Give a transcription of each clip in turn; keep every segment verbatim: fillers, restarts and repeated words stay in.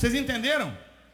¿Vocês entenderam?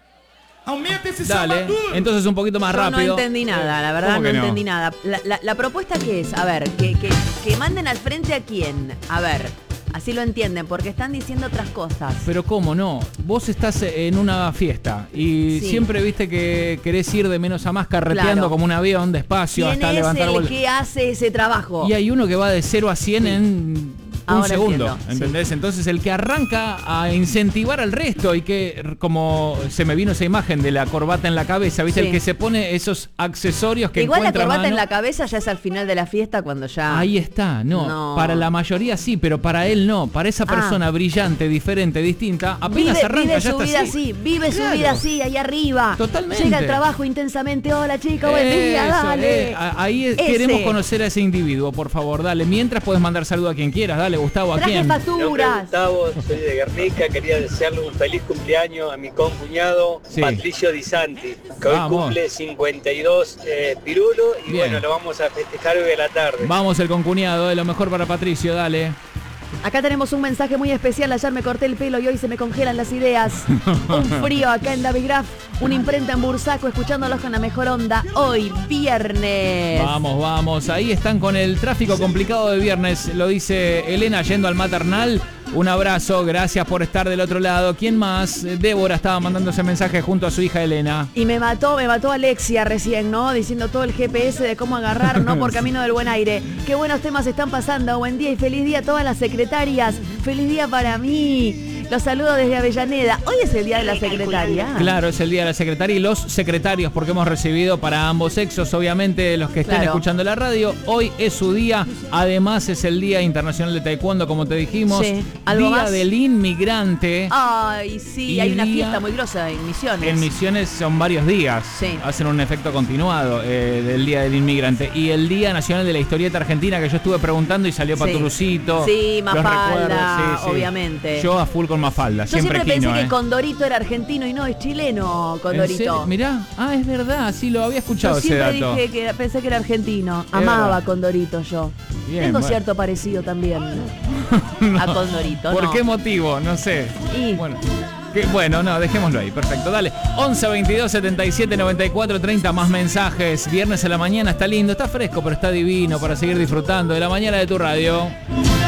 Aumenta esse Dale, samba duro. entonces un poquito más Yo rápido. no entendí nada, la verdad ¿Cómo no, que no? entendí nada. La, la, la propuesta que es, a ver, que, que, que manden al frente a quién. A ver, así lo entienden, porque están diciendo otras cosas. Pero cómo no, vos estás en una fiesta y Sí. siempre viste que querés ir de menos a más carreteando Claro. como un avión, despacio, ¿Quién hasta es levantar el vuelo. que hace ese trabajo? Y hay uno que va de cero a cien Sí. en un Ahora segundo, entiendo, ¿entendés? sí. Entonces el que arranca a incentivar al resto y que, como se me vino esa imagen de la corbata en la cabeza, ¿viste? Sí. El que se pone esos accesorios que Igual la encuentra a corbata mano. en la cabeza ya es al final de la fiesta cuando ya... Ahí está, no, No. para la mayoría sí, pero para él no, para esa persona Ah. brillante, diferente, distinta, apenas Vive, arranca vive ya su está vida así. así, vive Claro. su vida así, ahí arriba. Totalmente. Llega al trabajo intensamente. Hola chicos, buen día, Eso, dale. eh, a- ahí es- Ese. queremos conocer a ese individuo, por favor, dale. Mientras puedes mandar saludo a quien quieras, dale, Gustavo, ¿a Traje quién? Mi nombre es facturas. Gustavo, soy de Guernica, quería desearle un feliz cumpleaños a mi concuñado Sí. Patricio Di Santi, que hoy Vamos. cumple cincuenta y dos eh, pirulo y Bien. bueno, lo vamos a festejar hoy a la tarde. Vamos el concuñado, de lo mejor para Patricio, dale. Acá tenemos un mensaje muy especial. Ayer me corté el pelo y hoy se me congelan las ideas. Un frío acá en David Graf, una imprenta en Bursaco, escuchándolos con la mejor onda. Hoy, viernes. Vamos, vamos, ahí están con el tráfico complicado de viernes, lo dice Elena yendo al maternal. Un abrazo, gracias por estar del otro lado. ¿Quién más? Débora estaba mandando ese mensaje junto a su hija Elena. Y me mató, me mató Alexia recién, ¿no? Diciendo todo el G P S de cómo agarrar, ¿no? Por camino del buen aire. Qué buenos temas están pasando. Buen día y feliz día a todas las secretarias. Feliz día para mí. Los saludo desde Avellaneda. Hoy es el día de la secretaria. Claro, es el día de la secretaria y los secretarios, porque hemos recibido para ambos sexos, obviamente, los que estén Claro. escuchando la radio. Hoy es su día, además es el Día Internacional de Taekwondo, como te dijimos. Sí. ¿Algo Día más? del inmigrante. Ay, sí, Y hay una día- fiesta muy grosa en Misiones. En Misiones son varios días, Sí. hacen un efecto continuado eh, del Día del Inmigrante. Y el Día Nacional de la Historieta Argentina, que yo estuve preguntando y salió Sí. Paturucito. Sí, los Mafalda, recuerdos, sí, sí. obviamente. Yo a full con Mafalda, Yo siempre, siempre, pensé quino, que eh. Condorito era argentino y no, es chileno ¿En Condorito. serio? Mirá, ah, es verdad, sí, lo había escuchado Yo ese siempre dato. dije que era- pensé que era argentino. Es Amaba verdad. a Condorito yo. Bien, Tengo bueno. cierto parecido también No. a Condorito. ¿Por no. qué motivo? No sé. Y- Bueno, que- bueno, no, dejémoslo ahí. Perfecto, dale. once veintidós setenta y siete noventa y cuatro treinta más mensajes. Viernes a la mañana está lindo, está fresco, pero está divino para seguir disfrutando de la mañana de tu radio.